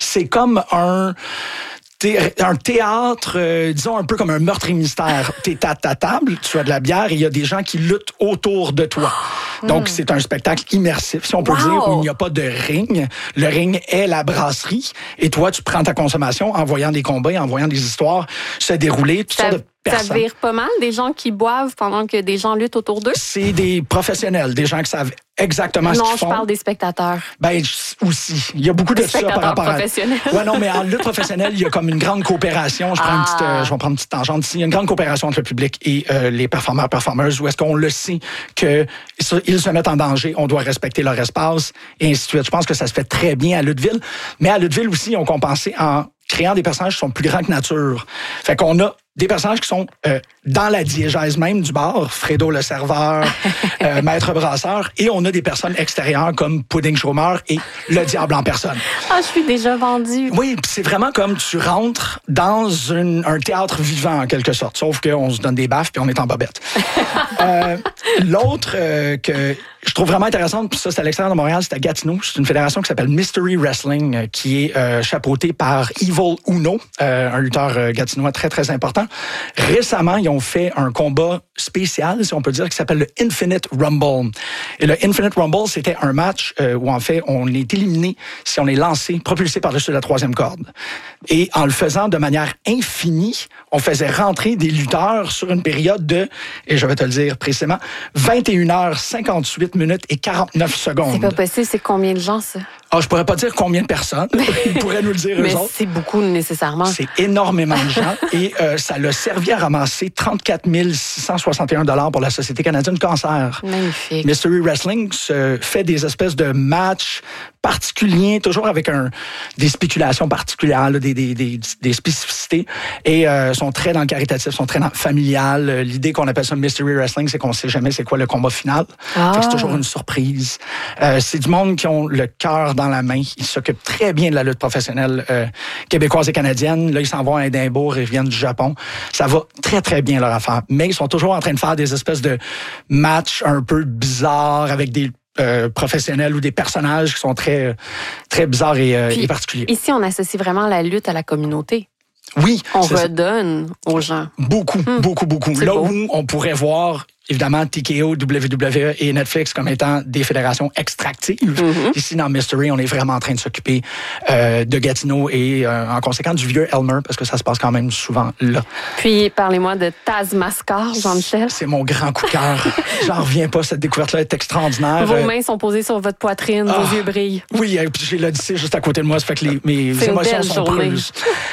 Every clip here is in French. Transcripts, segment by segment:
c'est comme un théâtre, disons un peu comme un meurtre et mystère. T'es à ta table, tu as de la bière et il y a des gens qui luttent autour de toi. Donc, c'est un spectacle immersif, si on peut dire, où il n'y a pas de ring. Le ring est la brasserie et toi, tu prends ta consommation en voyant des combats, en voyant des histoires se dérouler, toutes sortes de personnes. Ça vire pas mal, des gens qui boivent pendant que des gens luttent autour d'eux? C'est des professionnels, des gens qui savent exactement ce qu'ils font. Non, je parle des spectateurs. Ben, aussi. Il y a beaucoup de ça par rapport à... professionnels. Ouais, non, mais en lutte professionnelle, il y a comme une grande coopération. Je vais prendre une petite tangente ici. Il y a une grande coopération entre le public et les performeuses, où est-ce qu'on le sait qu'ils se mettent en danger, on doit respecter leur espace, et ainsi de suite. Je pense que ça se fait très bien à Lutteville. Mais à Lutteville aussi, ils ont compensé en créant des personnages qui sont plus grands que nature. Fait qu'on a des personnages qui sont dans la diégèse même du bar, Fredo le serveur, Maître Brasseur, et on a des personnes extérieures comme Pudding Chômeur et le diable en personne. Ah, je suis déjà vendue. Oui, c'est vraiment comme tu rentres dans un théâtre vivant en quelque sorte, sauf qu'on se donne des baffes puis on est en bobette. L'autre que je trouve vraiment intéressante, puis ça c'est à l'extérieur de Montréal, c'est à Gatineau, c'est une fédération qui s'appelle Mystery Wrestling, qui est chapeautée par Evil Uno, un lutteur gatinois très très important. Récemment, ils ont fait un combat spécial, si on peut dire, qui s'appelle le Infinite Rumble. Et le Infinite Rumble, c'était un match où, en fait, on est éliminé si on est lancé, propulsé par-dessus la troisième corde. Et en le faisant de manière infinie, on faisait rentrer des lutteurs sur une période de, et je vais te le dire précisément, 21h58 minutes et 49 secondes. C'est pas possible, c'est combien de gens, ça? Ah, je pourrais pas dire combien de personnes. Ils pourraient nous le dire, eux autres. Mais c'est beaucoup, nécessairement. C'est énormément de gens. Et ça l'a servi à ramasser 34 661 $ pour la Société canadienne du cancer. Magnifique. Mystery Wrestling se fait des espèces de matchs particuliers, toujours avec des spéculations particulières, là, des spécificités. Et sont très dans le caritatif, sont très dans le familial. L'idée qu'on appelle ça Mystery Wrestling, c'est qu'on sait jamais c'est quoi le combat final. C'est toujours une surprise. C'est du monde qui ont le cœur dans la main. Ils s'occupent très bien de la lutte professionnelle québécoise et canadienne. Là, ils s'en vont à Édimbourg, ils viennent du Japon. Ça va très, très bien leur affaire. Mais ils sont toujours en train de faire des espèces de matchs un peu bizarres avec des professionnels ou des personnages qui sont très, très bizarres et particuliers. Ici, on associe vraiment la lutte à la communauté. Oui. On redonne aux gens. Beaucoup. Là beau. où on pourrait voir évidemment TKO, WWE et Netflix comme étant des fédérations extractives. Ici, dans Mystery, on est vraiment en train de s'occuper de Gatineau et en conséquence du vieux Elmer, parce que ça se passe quand même souvent là. Puis, parlez-moi de Taz Mascar, Jean-Michel. C'est mon grand coup de cœur. J'en reviens pas, cette découverte-là est extraordinaire. Vos mains sont posées sur votre poitrine, vos yeux brillent. Oui, puis j'ai l'Odyssée juste à côté de moi, ça fait que mes émotions sont prises.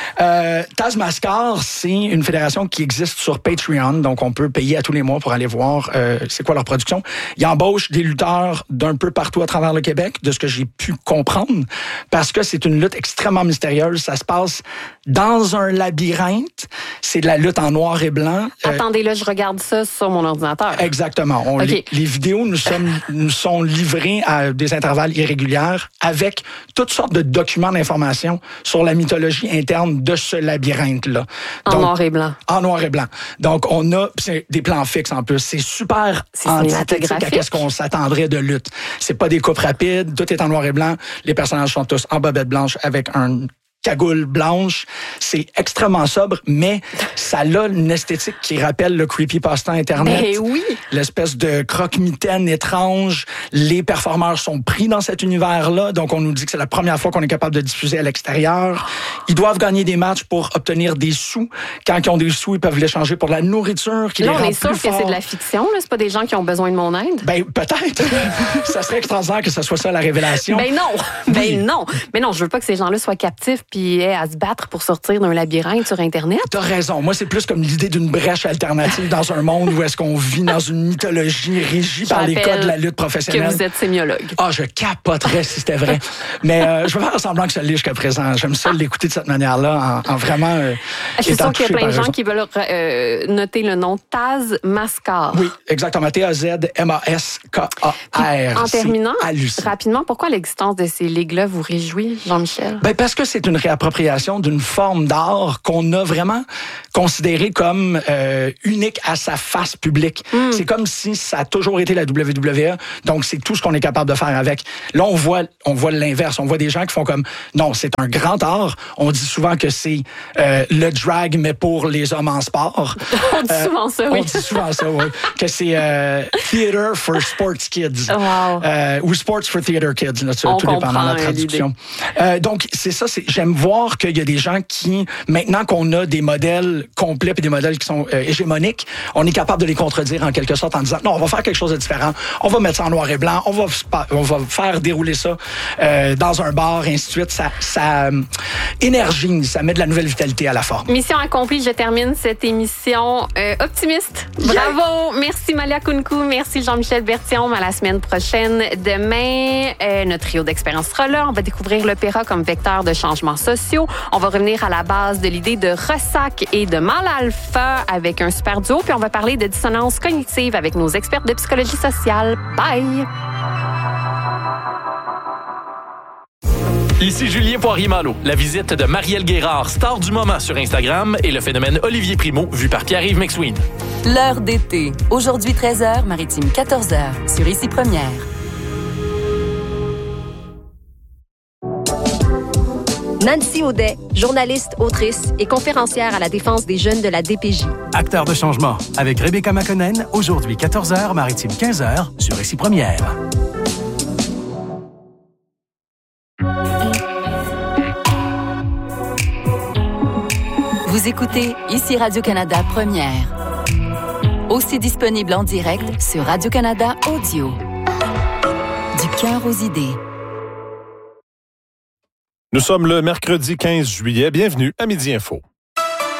Taz Mascar, c'est une fédération qui existe sur Patreon, donc on peut payer à tous les mois pour aller voir c'est quoi leur production. Ils embauchent des lutteurs d'un peu partout à travers le Québec, de ce que j'ai pu comprendre, parce que c'est une lutte extrêmement mystérieuse. Ça se passe dans un labyrinthe. C'est de la lutte en noir et blanc. Attendez, là, je regarde ça sur mon ordinateur. Exactement. Les vidéos nous sont livrées à des intervalles irréguliers avec toutes sortes de documents d'information sur la mythologie interne de ce labyrinthe-là. En noir et blanc. En noir et blanc. Donc, on a des plans fixes en plus. C'est super antithétique à ce qu'on s'attendrait de lutte. C'est pas des coupes rapides, tout est en noir et blanc. Les personnages sont tous en bobette blanche avec un cagoule blanche. C'est extrêmement sobre, mais ça a une esthétique qui rappelle le creepypasta Internet. Ben oui! L'espèce de croque-mitaine étrange. Les performeurs sont pris dans cet univers-là, donc on nous dit que c'est la première fois qu'on est capable de diffuser à l'extérieur. Ils doivent gagner des matchs pour obtenir des sous. Quand ils ont des sous, ils peuvent l'échanger pour de la nourriture qui les rend plus forts. Là, on est sûr que c'est de la fiction, là. C'est pas des gens qui ont besoin de mon aide. Ben, peut-être. Ça serait extraordinaire que ce soit ça la révélation. Ben non! Ben non! Mais non, je veux pas que ces gens-là soient captifs puis aient à se battre pour sortir d'un labyrinthe sur Internet. T'as raison. Moi, c'est plus comme l'idée d'une brèche alternative dans un monde où est-ce qu'on vit dans une mythologie régie par les codes de la lutte professionnelle. Que vous êtes sémiologue. Ah, je capoterais si c'était vrai. Mais je vais faire semblant que ça l'est jusqu'à présent. J'aime ça l'écouter de cette manière-là, en vraiment je suis sûre qu'il y a plein de gens qui veulent noter le nom Taz Mascar. Oui, exactement. T-A-Z-M-A-S-K-A-R. En terminant, rapidement, pourquoi l'existence de ces ligues-là vous réjouit, Jean-Michel? Ben parce que c'est une une réappropriation d'une forme d'art qu'on a vraiment considérée comme unique à sa face publique. C'est comme si ça a toujours été la WWE, donc c'est tout ce qu'on est capable de faire avec. Là, on voit l'inverse. On voit des gens qui font comme, non, c'est un grand art. On dit souvent que c'est le drag, mais pour les hommes en sport. On dit souvent ça, oui. On dit souvent ça, oui. Que c'est Theater for Sports Kids. Wow. Ou Sports for Theater Kids, là, tout dépendant de la traduction. Donc, c'est ça. J'aime voir qu'il y a des gens qui, maintenant qu'on a des modèles complets et des modèles qui sont hégémoniques, on est capable de les contredire en quelque sorte en disant, non, on va faire quelque chose de différent. On va mettre ça en noir et blanc. On va faire dérouler ça dans un bar, et ainsi de suite. Ça énergise, ça met de la nouvelle vitalité à la forme. Mission accomplie. Je termine cette émission optimiste. Bravo. Merci Malia Kounkou. Merci Jean-Michel Berthiaume. À la semaine prochaine. Demain, notre trio d'expérience sera là. On va découvrir l'opéra comme vecteur de changements sociaux. On va revenir à la base de l'idée de ressac et de mal alpha avec un super duo. Puis on va parler de dissonance cognitive avec nos experts de psychologie sociale. Bye! Ici Julien Poirier-Malo. La visite de Marielle Guérard, star du moment sur Instagram, et le phénomène Olivier Primo, vu par Pierre-Yves McSween. L'heure d'été. Aujourd'hui 13h, Maritime 14h, sur Ici Première. Nancy Audet, journaliste, autrice et conférencière à la défense des jeunes de la DPJ. Acteur de changement, avec Rebecca McConnell, aujourd'hui 14h, Maritime 15h, sur Ici Première. Vous écoutez Ici Radio-Canada Première. Aussi disponible en direct sur Radio-Canada Audio. Du cœur aux idées. Nous sommes le mercredi 15 juillet. Bienvenue à Midi Info.